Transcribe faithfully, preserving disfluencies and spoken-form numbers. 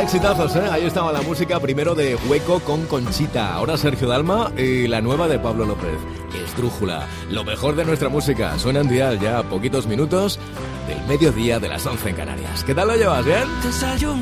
Exitazos, ¿eh? Ahí estaba la música, primero de Hueco con Conchita, ahora Sergio Dalma y la nueva de Pablo López, Esdrújula. Lo mejor de nuestra música suena en Dial ya a poquitos minutos del mediodía de las once en Canarias. ¿Qué tal lo llevas, bien? Desayuno